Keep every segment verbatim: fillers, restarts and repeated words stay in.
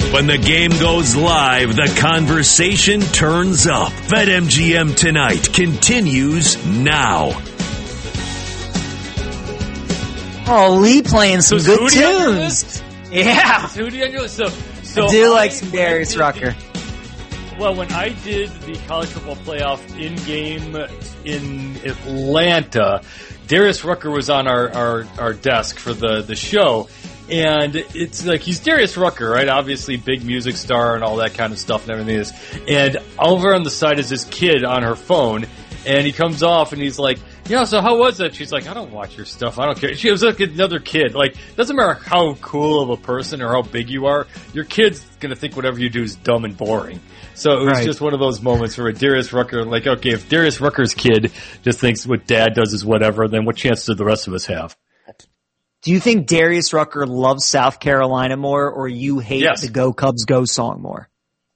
When the game goes live, the conversation turns up. BetMGM Tonight continues now. Oh, Lee playing some So good tunes. Yeah. Is Hootie on your list? So, so I do I, like some Darius Rucker. Well, when I did the college football playoff in-game in Atlanta, Darius Rucker was on our, our, our desk for the, the show. And it's like, he's Darius Rucker, right? Obviously big music star and all that kind of stuff and everything is. And over on the side is this kid on her phone, and he comes off and he's like, yeah, so how was it? She's like, I don't watch your stuff. I don't care. She was like another kid. Like, doesn't matter how cool of a person or how big you are, your kid's going to think whatever you do is dumb and boring. So it was Right. just one of those moments where Darius Rucker, like, okay, if Darius Rucker's kid just thinks what dad does is whatever, then what chance do the rest of us have? Do you think Darius Rucker loves South Carolina more, or you hate Yes. the Go Cubs Go song more?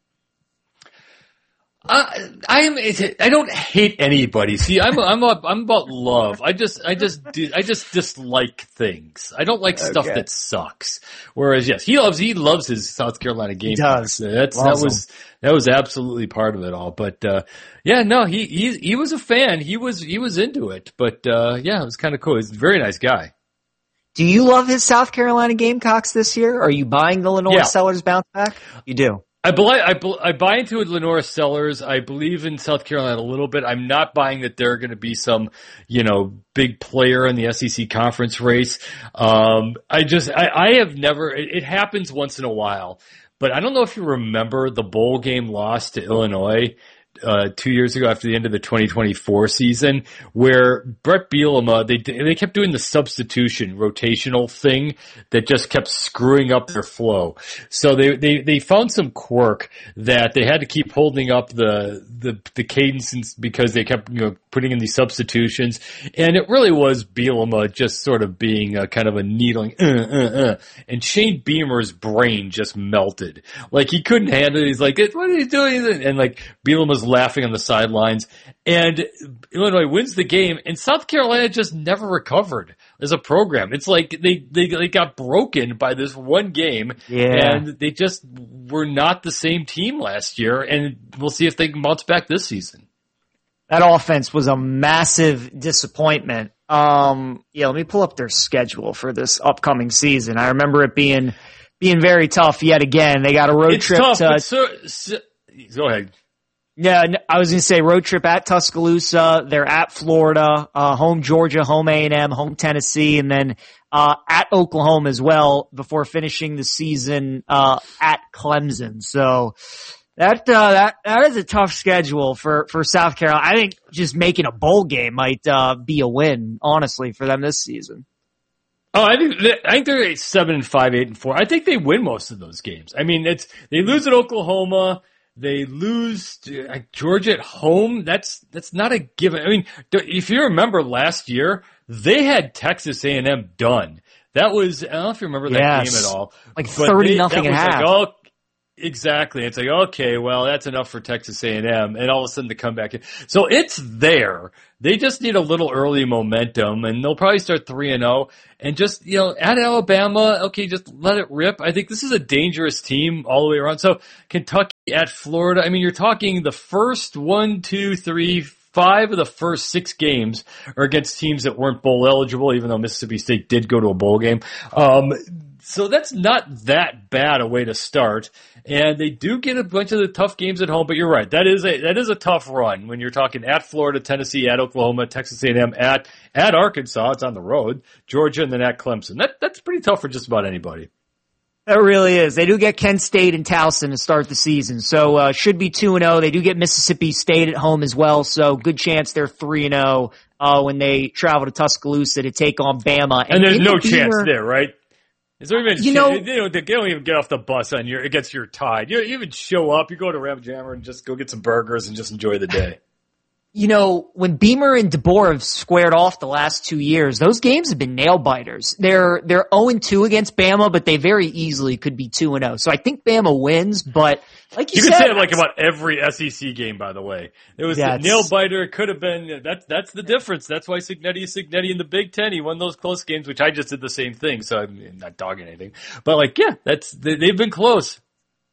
Uh, I am. I don't hate anybody. See, I'm. I'm. A, I'm about love. I just. I just. Do, I just dislike things. I don't like stuff Okay. that sucks. Whereas, yes, he loves. He loves his South Carolina game. does. That's Loves that was that was absolutely part of it all. But uh yeah, no, he he he was a fan. He was he was into it. But uh yeah, it was kind of cool. He's a very nice guy. Do you love his South Carolina Gamecocks this year? Are you buying the Lenore Yeah. Sellers bounce back? You do. I believe, I, bel- I buy into Lenora Sellers. I believe in South Carolina a little bit. I'm not buying that they're going to be some, you know, big player in the S E C conference race. Um, I just, I, I have never, it, it happens once in a while, but I don't know if you remember the bowl game loss to Illinois uh, two years ago after the end of the twenty twenty-four season, where Brett Bielema, they they kept doing the substitution rotational thing that just kept screwing up their flow. So they they they found some quirk that they had to keep holding up the the the cadence because they kept, you know, putting in these substitutions, and it really was Bielema just sort of being a kind of a needling, uh, uh, uh. And Shane Beamer's brain just melted. Like, he couldn't handle it. He's like, what are you doing? And like, Bielema's laughing on the sidelines, and Illinois wins the game, and South Carolina just never recovered as a program. It's like they, they, they got broken by this one game, Yeah. and they just were not the same team last year, and we'll see if they can bounce back this season. That offense was a massive disappointment. Um, yeah, let me pull up their schedule for this upcoming season. I remember it being being very tough yet again. They got a road It's trip tough, to but so, so, go ahead. Yeah, n- I was going to say road trip at Tuscaloosa. They're at Florida, uh, home Georgia, home A and M, home Tennessee, and then uh, at Oklahoma as well before finishing the season uh, at Clemson. So that uh, that that is a tough schedule for for South Carolina. I think just making a bowl game might uh, be a win, honestly, for them this season. Oh, I think they, I think they're eight, seven and five, eight and four. I think they win most of those games. I mean, it's they lose at Oklahoma. They lose to uh, Georgia at home. That's that's not a given. I mean, if you remember last year, they had Texas A and M done. That was, I don't know if you remember that Yes. game at all. Like but thirty they- nothing that at was half. like, oh, exactly. It's like, okay, well, that's enough for Texas A and M, and all of a sudden to come back in. So it's there. They just need a little early momentum, and they'll probably start three and zero. And just, you know, at Alabama, okay, just let it rip. I think this is a dangerous team all the way around. So Kentucky at Florida. I mean, you're talking the first one, two, three, five of the first six games are against teams that weren't bowl eligible, even though Mississippi State did go to a bowl game. Um, so that's not that bad a way to start. And they do get a bunch of the tough games at home, but you're right. That is a, that is a tough run when you're talking at Florida, Tennessee, at Oklahoma, Texas A and M, at, at Arkansas. It's on the road, Georgia, and then at Clemson. That, that's pretty tough for just about anybody. That really is. They do get Kent State and Towson to start the season, so uh, should be two and zero. They do get Mississippi State at home as well, so good chance they're three and zero uh, when they travel to Tuscaloosa to take on Bama. And, and there's in no the chance Beamer, there, there, right? Is there even? You ch- know- they don't, they don't even get off the bus on your against your tide. You, you even show up. You go to Ram Jammer and just go get some burgers and just enjoy the day. You know, when Beamer and DeBoer have squared off the last two years, those games have been nail biters. They're they're zero and two against Bama, but they very easily could be two and zero. So I think Bama wins, but like you, You said, could say it like about every S E C game, by the way. It was Yeah, a nail biter. It could have been. That's that's the difference. That's why Signetti is Signetti in the Big Ten. He won those close games, which I just did the same thing. So I'm not dogging anything, but like, yeah, that's they, they've been close.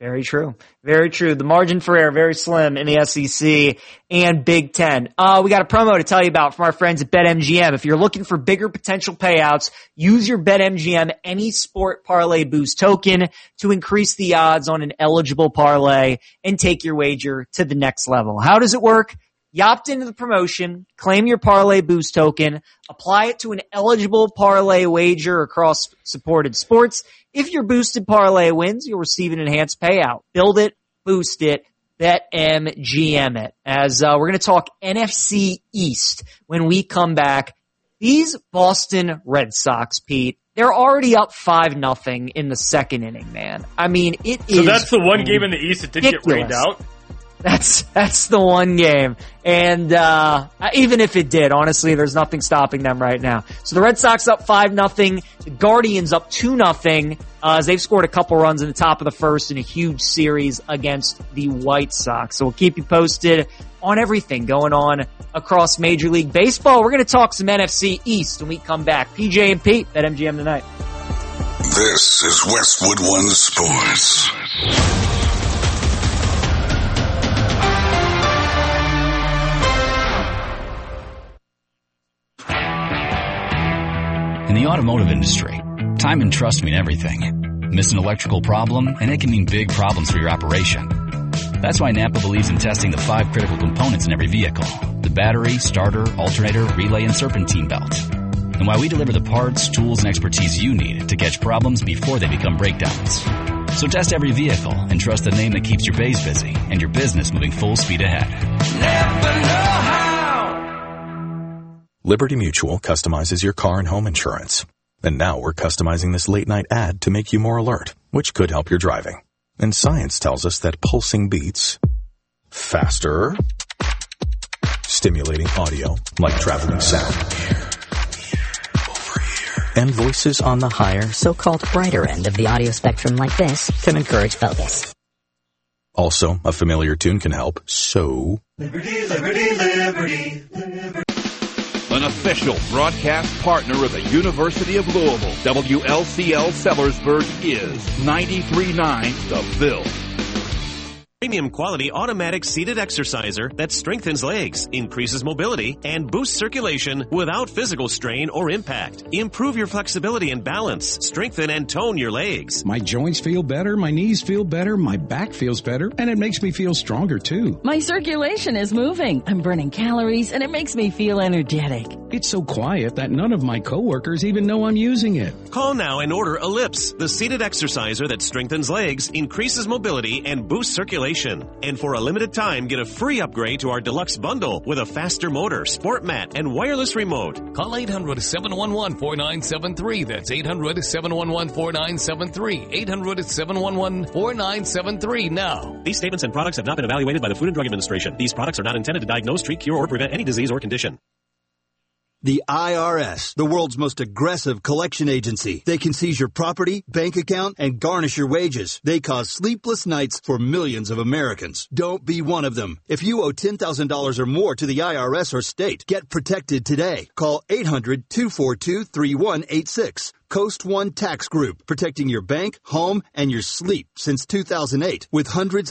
Very true. Very true. The margin for error, very slim in the S E C and Big Ten. Uh, we got a promo to tell you about from our friends at BetMGM. If you're looking for bigger potential payouts, use your BetMGM Any Sport Parlay Boost token to increase the odds on an eligible parlay and take your wager to the next level. How does it work? You opt into the promotion, claim your Parlay Boost token, apply it to an eligible parlay wager across supported sports. If your boosted parlay wins, you'll receive an enhanced payout. Build it, boost it, BetMGM it. As uh, we're going to talk N F C East when we come back. These Boston Red Sox, Pete, they're already up five nothing in the second inning, man. I mean, it is. So that's the one game in the East that didn't get rained out? That's, that's the one game. And, uh, even if it did, honestly, there's nothing stopping them right now. So the Red Sox up five nothing. The Guardians up two nothing, uh, as they've scored a couple runs in the top of the first in a huge series against the White Sox. So we'll keep you posted on everything going on across Major League Baseball. We're going to talk some N F C East when we come back. P J and Pete at M G M tonight. This is Westwood One Sports. In the automotive industry, time and trust mean everything. Miss an electrical problem, and it can mean big problems for your operation. That's why Napa believes in testing the five critical components in every vehicle: the battery, starter, alternator, relay, and serpentine belt. And why we deliver the parts, tools, and expertise you need to catch problems before they become breakdowns. So test every vehicle and trust the name that keeps your bays busy and your business moving full speed ahead. Never know how. Liberty Mutual customizes your car and home insurance. And now we're customizing this late-night ad to make you more alert, which could help your driving. And science tells us that pulsing beats faster, stimulating audio like traveling sound, and voices on the higher, so-called brighter end of the audio spectrum like this can encourage focus. Also, a familiar tune can help, so... Liberty, liberty, liberty, liberty. An official broadcast partner of the University of Louisville, W L C L Sellersburg is ninety-three point nine The Ville. Premium quality automatic seated exerciser that strengthens legs, increases mobility, and boosts circulation without physical strain or impact. Improve your flexibility and balance. Strengthen and tone your legs. My joints feel better, my knees feel better, my back feels better, and it makes me feel stronger too. My circulation is moving. I'm burning calories, and it makes me feel energetic. It's so quiet that none of my coworkers even know I'm using it. Call now and order Ellipse, the seated exerciser that strengthens legs, increases mobility, and boosts circulation. And for a limited time, get a free upgrade to our deluxe bundle with a faster motor, sport mat, and wireless remote. Call eight hundred, seven one one, four nine seven three. That's eight hundred, seven one one, four nine seven three. eight hundred, seven one one, four nine seven three now. These statements and products have not been evaluated by the Food and Drug Administration. These products are not intended to diagnose, treat, cure, or prevent any disease or condition. The I R S, the world's most aggressive collection agency. They can seize your property, bank account, and garnish your wages. They cause sleepless nights for millions of Americans. Don't be one of them. If you owe ten thousand dollars or more to the I R S or state, get protected today. Call eight hundred, two four two, three one eight six. Coast One Tax Group, protecting your bank, home, and your sleep since two thousand eight with hundreds